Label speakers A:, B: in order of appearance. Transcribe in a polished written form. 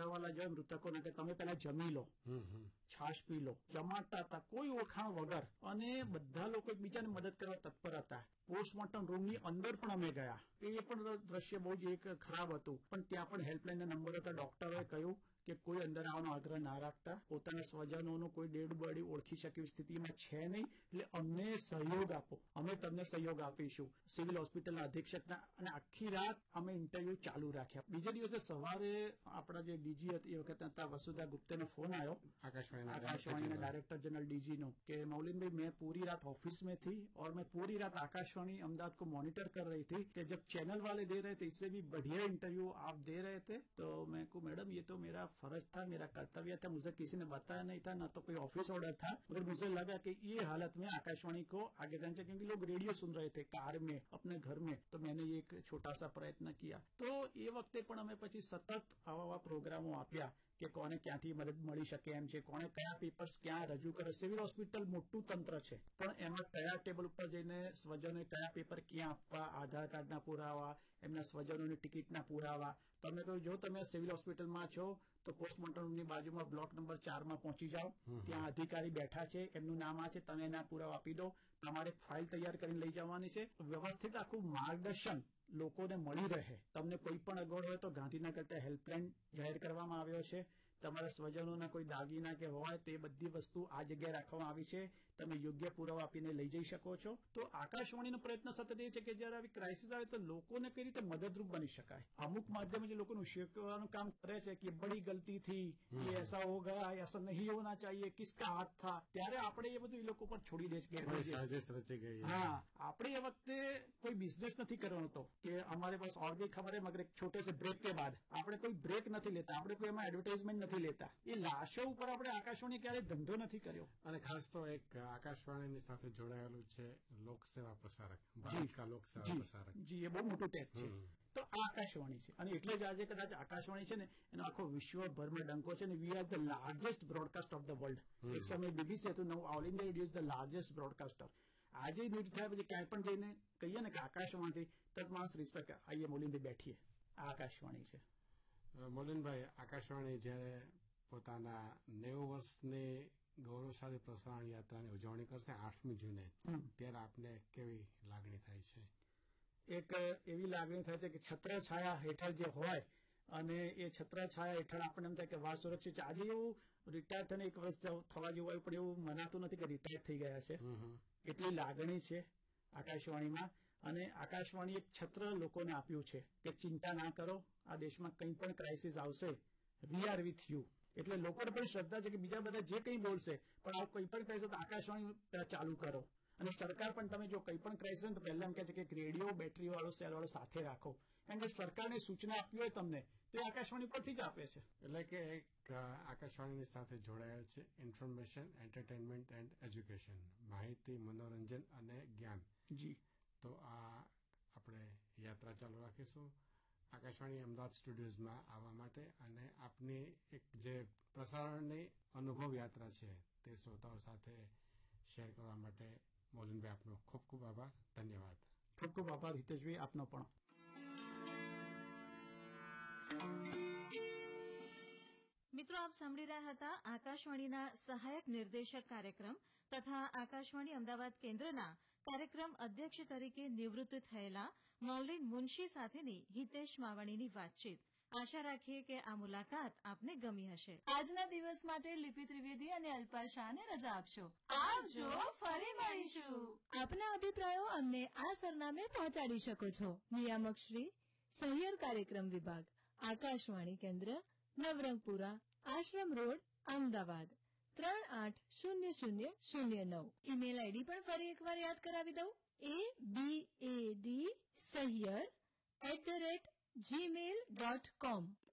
A: સગાવાલા જાય મૃતકોના કે તમે પેલા જમી લો, છાશ પી લો, જમાડતા હતા કોઈ ઓળખાણ વગર, અને બધા લોકો એકબીજાને મદદ કરવા તત્પર હતા. પોસ્ટમોર્ટમ રૂમની અંદર પણ અમે ગયા, એ પણ દ્રશ્ય બહુ જ એક ખરાબ હતું, પણ ત્યાં પણ હેલ્પલાઇનના નંબર હતા. ડોક્ટરોએ કહ્યું કે કોઈ અંદર આવવાનો આગ્રહ ના રાખતા, પોતાના સ્વજનોનું કોઈ ડેડ બોડી ઓળખી શકે એવી સ્થિતિમાં છે નહીં, એટલે અમને સહયોગ આપો, અમે તમને સહયોગ આપીશું. સિવિલ હોસ્પિટલના અધિક્ષકના અને આખી રાત અમે ઇન્ટરવ્યુ ચાલુ રાખ્યા. બીજા દિવસે સવારે આપણા જે ડીજી હતી એ વખતે હતા વસुधा गुप्ता फोन आयो, Akashvani director general DG no, कि मौलिन भाई मैं पूरी रात ऑफिस में थी और मैं पूरी रात आकाशवाणी अहमदाबाद को मॉनिटर कर रही थी कि जब चैनल वाले दे रहे थे इससे भी बढ़िया इंटरव्यू आप दे रहे थे. तो मैं को मैडम ये तो मेरा फर्ज था, मेरा कर्तव्य था, मुझे किसी ने बताया नहीं था, ना तो कोई ऑफिस ऑर्डर था, मगर मुझे लगा कि ये हालत में आकाशवाणी को आगे करना चाहिए, क्योंकि लोग रेडियो सुन रहे थे कार में, अपने घर में, तो मैंने ये एक छोटा सा प्रयत्न किया. तो ये वक्ते पण અમે પછી સતત આવા પ્રોગ્રામો આપ્યા કે કોને ક્યાંથી મદદ મળી શકે એમ છે, કોને કયા પેપર્સ ક્યાં રજૂ કરે. સિવિલ હોસ્પિટલ મોટું તંત્ર છે, પણ એમાં કયા ટેબલ ઉપર જઈને સ્વજનોએ કયા પેપર ક્યાં આપવા, આધાર કાર્ડના પુરાવા, એમના સ્વજનોની ટિકિટના પુરાવા. તમે કહ્યું જો તમે સિવિલ હોસ્પિટલમાં છો તો પોસ્ટમોર્ટમની બાજુમાં બ્લોક નંબર 4 પહોંચી જાઓ, ત્યાં અધિકારી બેઠા છે, એમનું નામ આ છે, તમે એના પુરાવા આપી દો, તમારે ફાઇલ તૈયાર કરીને લઈ જવાની છે. વ્યવસ્થિત આખું માર્ગદર્શન લોકોને મળી રહે. તમને કોઈ પણ અગવડ હોય તો ગાંધીનગર ત્યાં હેલ્પલાઇન જાહેર કરવામાં આવ્યો છે. તમારા સ્વજનોના કોઈ દાગીના કે હોય તે બધી વસ્તુ આ જગ્યાએ રાખવામાં આવી છે, તમે યોગ્ય પુરાવા આપીને લઈ જઈ શકો છો. તો આકાશવાણીનો પ્રયત્ન સતત એ છે કે જયારે આવી ક્રાઇસિસ આવે તો લોકોને કઈ રીતે મદદરૂપ બની શકાય. અમુક માધ્યમે જે લોકોનું શીખવાનું કામ કરે છે કે બડી ગલતી થી, ये ऐसा हो गया, ऐसा नहीं होना चाहिए, किसका हाथ था, ત્યારે આપણે એ બધું એ લોકો પર છોડી દે છે. હા, આપણે એ વખતે કોઈ બિઝનેસ નથી કરવાનો હતો કે અમારે બસ और भी खबर है, मगर एक छोटे से ब्रेक के बाद આપણે કોઈ બ્રેક નથી લેતા, આપણે કોઈ એમાં એડવર્ટાઇઝમેન્ટ નથી લેતા. એ લાશો ઉપર આપણે આકાશવાણી ક્યારેય ધંધો નથી કર્યો.
B: અને ખાસ તો એક આકાશવાણીની સાથે જોડાયેલું છે લોકસેવા પ્રસારક, ભારતકા લોકસેવા પ્રસારક.
A: જી, એ બહુ મોટું ટેગ છે. તો આ આકાશવાણી છે, અને એટલે જ આજે કદાચ આકાશવાણી છે ને એનો આખો વિશ્વભરમાં ડંકો છે ને. We are the largest broadcast of the world. એક સમય બીબીસી હતું, નવું all India radio is the largest broadcaster. આજે નિવૃત્ત થયા પછી ક્યાંય પણ જઈને કહીએ ને કે આકાશવાણી, તરત માણસ રિસ્પેક્ટ, આઈએ મોલિનભાઈ બેઠીએ, આ આકાશવાણી છે.
B: મોલિનભાઈ, આકાશવાણી જયારે પોતાના 90 વર્ષની ગૌરવશાળી પ્રસારણ યાત્રાની ઉજવણી કરશે 8મી જૂને, ત્યારે આપને કેવી લાગણી થાય છે?
A: એક એવી લાગણી થાય છે કે છત્રછાયા હેઠળ જે હોય, અને એ છત્રછાયા હેઠળ આપણને એમ થાય કે વાત સુરક્ષિત છે. આજે એવું રિટાયર થઈને 1 વર્ષ થવા જેવું હોય, પણ એવું મનાતું નથી કે રિટાયર થઈ ગયા છે. એટલી લાગણી છે આકાશવાણીમાં. અને આકાશવાણી એક છત્ર લોકોને આપ્યું છે કે ચિંતા ના કરો, આ દેશમાં કંઈ પણ ક્રાઇસિસ આવશે, વી આર વિથ યુ. એટલે લોકોને પણ શ્રદ્ધા છે કે બીજા બધા જે કંઈ બોલશે, પણ આવું કંઈ પણ ક્રાઇસિસ તો આકાશવાણી ચાલુ કરો. અને સરકાર પણ તમે જો કંઈ પણ ક્રાઇસિસ તો પહેલા એમ કહે છે કે રેડિયો બેટરી વાળો સેલ વાળો સાથે રાખો, કારણ કે સરકારને સૂચના આપવી હોય તમને તો એ આકાશવાણી પરથી જ આપે છે.
B: એટલે કે એક આકાશવાણીની સાથે જોડાયેલ છે ઇન્ફોર્મેશન, એન્ટરટેનમેન્ટ એન્ડ એજ્યુકેશન, માહિતી, મનોરંજન અને જ્ઞાન.
A: જી,
B: તો આ આપણે યાત્રા ચાલુ રાખીશું આકાશવાણી અમદાવાદ સ્ટુડિયોઝમાં આવવા માટે, અને આપની એક જે પ્રસારણની અનુભવ યાત્રા છે તે શ્રોતાઓ સાથે શેર કરવા માટે મોલિનભાઈ આપનો ખૂબ ખૂબ આભાર. ધન્યવાદ.
A: ખૂબ ખૂબ આભાર હિતેશભાઈ, આપનો પણ.
C: મિત્રો, આપ સાંભળી રહ્યા હતા આકાશવાણીના સહાયક નિર્દેશક કાર્યક્રમ તથા આકાશવાણી અમદાવાદ કેન્દ્રના કાર્યક્રમ અધ્યક્ષ તરીકે નિવૃત્ત થયેલા મૌલિન મુનશી સાથેની હિતેશ માવાણીની વાતચીત. આશા રાખીએ કે આ મુલાકાત આપને ગમી હશે.
D: આજના દિવસ માટે લિપિ ત્રિવેદી અને અલ્પા શાહને રજા આપશો. આવજો, ફરી મળીશું. આપના અભિપ્રાયો અમને આ સરનામે પહોંચાડી શકો છો. નિયામક શ્રી, સહિયર કાર્યક્રમ વિભાગ, આકાશવાણી કેન્દ્ર, નવરંગપુરા, આશ્રમ રોડ, અમદાવાદ 380009. ઈમેલ આઈડી પણ ફરી એકવાર યાદ કરાવી દઉં. ABAD Sahyar@gmail.com.